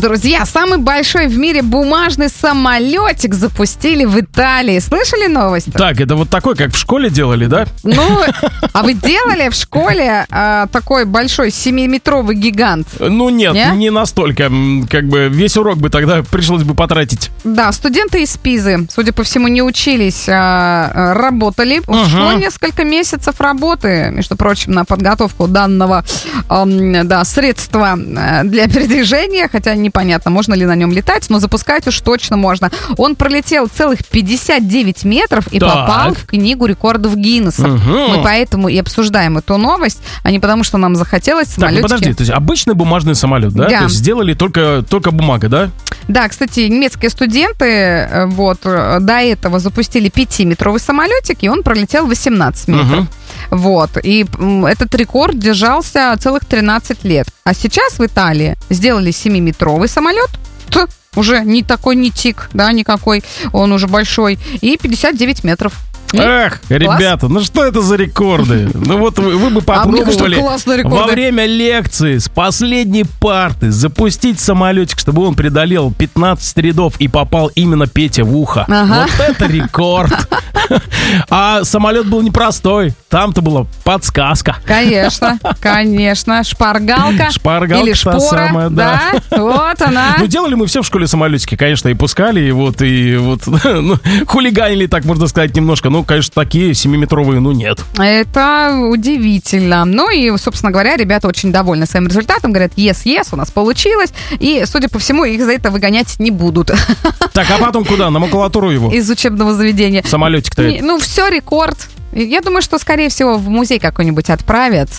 Друзья, самый большой в мире бумажный самолетик запустили в Италии. Слышали новость? Так, это вот такой, как в школе делали, да? Ну, а вы делали в школе такой большой 7-метровый гигант? Ну нет, не настолько. Как бы весь урок бы тогда пришлось бы потратить. Да, студенты из Пизы, судя по всему, не учились, работали. Ушло несколько месяцев работы, между прочим, на подготовку данного средства для передвижения, хотя непонятно, можно ли на нем летать, но запускать уж точно можно. Он пролетел целых 59 метров и попал в книгу рекордов Гиннесса. Мы поэтому и обсуждаем эту новость, а не потому, что нам захотелось самолетики. Так, ну подожди, то есть обычный бумажный самолет, да? То есть сделали только бумага, да? Да, кстати, немецкие студенты до этого запустили 5-метровый самолетик, и он пролетел 18 метров. И этот рекорд держался целых 13 лет. А сейчас в Италии сделали 7-метровый самолет. Уже не такой не тик, да, никакой. Он уже большой. И 59 метров. Эх, ребята, ну что это за рекорды? Ну вот вы бы попробовали во время лекции с последней парты запустить самолетик, чтобы он преодолел 15 рядов и попал именно Пете в ухо. Вот это рекорд. А самолет был непростой. Там-то была подсказка. Конечно. Шпаргалка или шпора. Самая, да. Вот она. Ну, делали мы все в школе самолетики, конечно, и пускали, и хулиганили, так можно сказать, немножко. Ну, конечно, такие 7-метровые, нет. Это удивительно. Ну и, собственно говоря, ребята очень довольны своим результатом. Говорят, yes, у нас получилось. И, судя по всему, их за это выгонять не будут. Так, а потом куда? На макулатуру его? Из учебного заведения. Самолетик-то. Ну, все, рекорд. Я думаю, что, скорее всего, в музей какой-нибудь отправят.